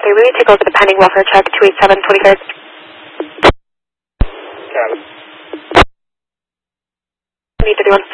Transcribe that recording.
3, will you take over the pending welfare check 287 23rd? Cabin. 831.